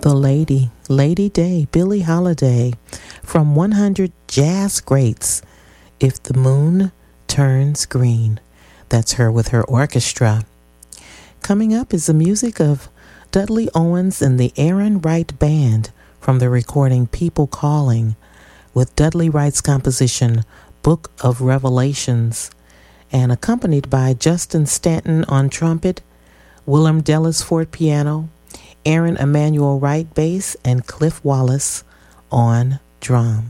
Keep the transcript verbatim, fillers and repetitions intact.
The Lady, Lady Day, Billie Holiday, from one hundred Jazz Greats, If the Moon Turns Green. That's her with her orchestra. Coming up is the music of Dudley Owens and the Aaron Wright Band from the recording People Calling, with Dudley Wright's composition Book of Revelations, and accompanied by Justin Stanton on trumpet, Willem Dellisford piano, Aaron Emanuel Wright bass, and Cliff Wallace on drums.